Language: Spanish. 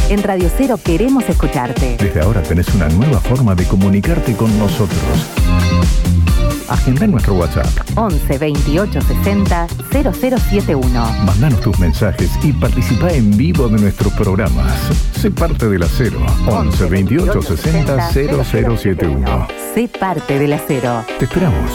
En Radio Cero queremos escucharte. Desde ahora tenés una nueva forma de comunicarte con nosotros. Agenda en nuestro WhatsApp 11 28 60 0071. Mandanos tus mensajes y participa en vivo de nuestros programas. Sé parte de La Cero 11 28 60 0071. Sé parte de La Cero. Te esperamos.